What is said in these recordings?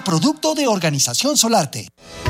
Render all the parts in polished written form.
producto de Organización Solarte.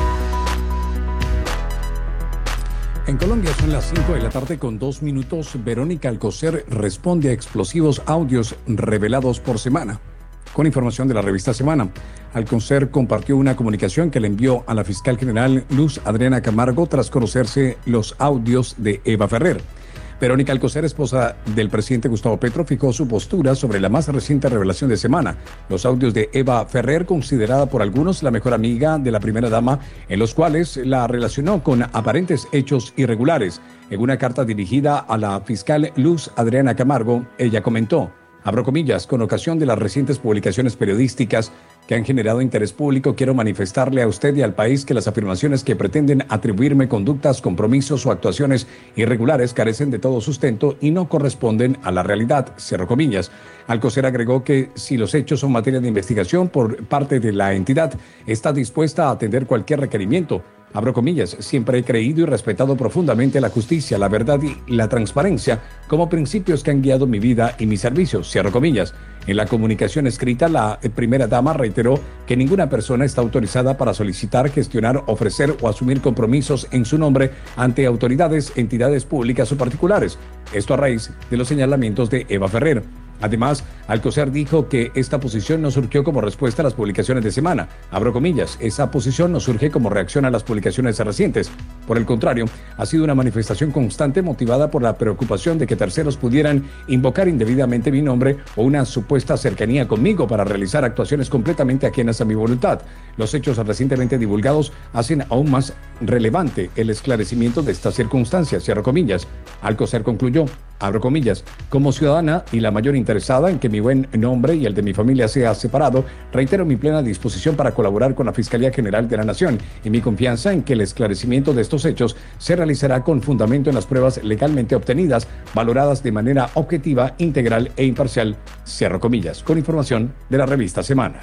En Colombia son las 5 de la tarde con 2 minutos. Verónica Alcocer responde a explosivos audios revelados por Semana. Con información de la revista Semana, Alcocer compartió una comunicación que le envió a la fiscal general Luz Adriana Camargo tras conocerse los audios de Eva Ferrer. Verónica Alcocer, esposa del presidente Gustavo Petro, fijó su postura sobre la más reciente revelación de Semana. Los audios de Eva Ferrer, considerada por algunos la mejor amiga de la primera dama, en los cuales la relacionó con aparentes hechos irregulares. En una carta dirigida a la fiscal Luz Adriana Camargo, ella comentó, abro comillas, con ocasión de las recientes publicaciones periodísticas que han generado interés público, quiero manifestarle a usted y al país que las afirmaciones que pretenden atribuirme conductas, compromisos o actuaciones irregulares carecen de todo sustento y no corresponden a la realidad, cierro comillas. Alcocer agregó que si los hechos son materia de investigación por parte de la entidad, está dispuesta a atender cualquier requerimiento. Abro comillas, siempre he creído y respetado profundamente la justicia, la verdad y la transparencia como principios que han guiado mi vida y mis servicios, cierro comillas. En la comunicación escrita, la primera dama reiteró que ninguna persona está autorizada para solicitar, gestionar, ofrecer o asumir compromisos en su nombre ante autoridades, entidades públicas o particulares. Esto a raíz de los señalamientos de Eva Ferrer. Además, Alcocer dijo que esta posición no surgió como respuesta a las publicaciones de Semana. Abro comillas, esa posición no surge como reacción a las publicaciones recientes. Por el contrario, ha sido una manifestación constante motivada por la preocupación de que terceros pudieran invocar indebidamente mi nombre o una supuesta cercanía conmigo para realizar actuaciones completamente ajenas a mi voluntad. Los hechos recientemente divulgados hacen aún más relevante el esclarecimiento de estas circunstancias, cierro comillas. Alcocer concluyó, abro comillas, como ciudadana y la mayor interesada en que mi buen nombre y el de mi familia sea separado, reitero mi plena disposición para colaborar con la Fiscalía General de la Nación y mi confianza en que el esclarecimiento de estos hechos se realizará con fundamento en las pruebas legalmente obtenidas, valoradas de manera objetiva, integral e imparcial, cierro comillas, con información de la revista Semana.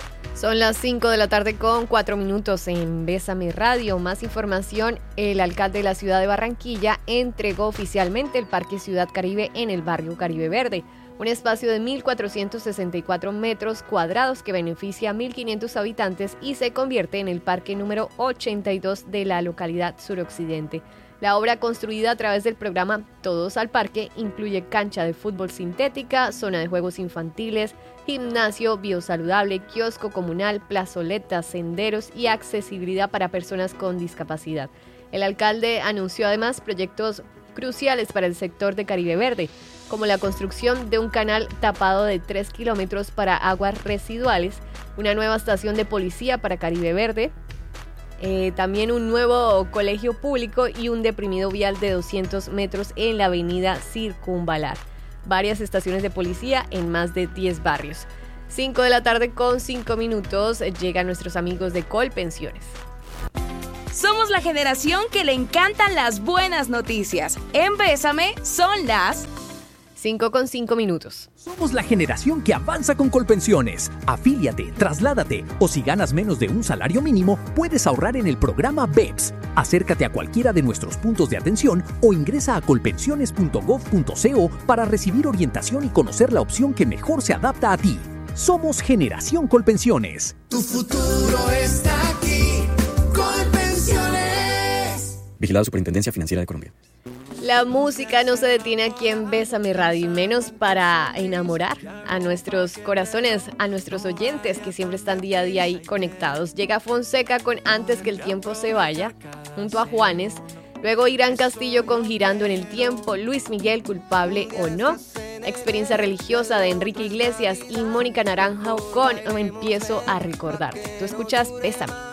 Son las 5 de la tarde con 4 minutos en Bésame Radio. Más información, el alcalde de la ciudad de Barranquilla entregó oficialmente el Parque Ciudad Caribe en el barrio Caribe Verde, un espacio de 1.464 metros cuadrados que beneficia a 1.500 habitantes y se convierte en el parque número 82 de la localidad suroccidente. La obra, construida a través del programa Todos al Parque, incluye cancha de fútbol sintética, zona de juegos infantiles, gimnasio biosaludable, kiosco comunal, plazoleta, senderos y accesibilidad para personas con discapacidad. El alcalde anunció además proyectos cruciales para el sector de Caribe Verde, como la construcción de un canal tapado de 3 kilómetros para aguas residuales, una nueva estación de policía para Caribe Verde, también un nuevo colegio público y un deprimido vial de 200 metros en la avenida Circunvalar. Varias estaciones de policía en más de 10 barrios. 5 de la tarde con 5 minutos llegan nuestros amigos de Colpensiones. Somos la generación que le encantan las buenas noticias. En Bésame son las 5 con 5 minutos. Somos la generación que avanza con Colpensiones. Afíliate, trasládate o si ganas menos de un salario mínimo, puedes ahorrar en el programa BEPS. Acércate a cualquiera de nuestros puntos de atención o ingresa a colpensiones.gov.co para recibir orientación y conocer la opción que mejor se adapta a ti. Somos Generación Colpensiones. Tu futuro está aquí. Colpensiones. Vigilado Superintendencia Financiera de Colombia. La música no se detiene aquí en Bésame Radio, y menos para enamorar a nuestros corazones, a nuestros oyentes que siempre están día a día ahí conectados. Llega Fonseca con Antes que el tiempo se vaya, junto a Juanes. Luego Irán Castillo con Girando en el tiempo, Luis Miguel, Culpable o no. Experiencia religiosa de Enrique Iglesias y Mónica Naranjo con Empiezo a recordarte. Tú escuchas Bésame.